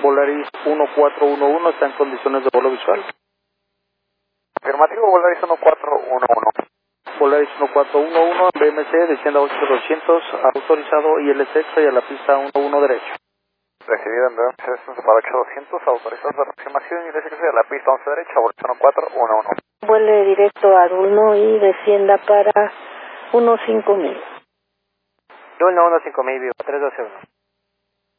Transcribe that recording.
Volaris 1411 está en condiciones de vuelo visual. Afirmativo, Volaris 1411. Volaris 1411 en BMC, descienda 8200, autorizado ILS y a la pista 11 derecho. Recibido en BMC para 8200, autorizado de aproximación y a la pista 11 derecha, Volaris 1411. Vuele directo a Dulno y descienda para 15000. Dulno 15000, vivo, 321.